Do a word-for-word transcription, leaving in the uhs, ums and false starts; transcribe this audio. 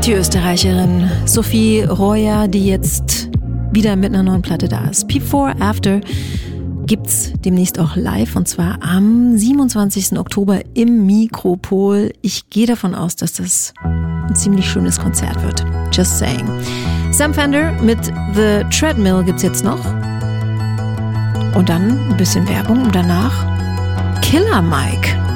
die Österreicherin Sophie Royer, die jetzt wieder mit einer neuen Platte da ist. Before After gibt's demnächst auch live, und zwar am siebenundzwanzigsten Oktober im Mikropol. Ich gehe davon aus, dass das ein ziemlich schönes Konzert wird. Just saying. Sam Fender mit The Treadmill gibt's jetzt noch. Und dann ein bisschen Werbung und danach Killer Mike.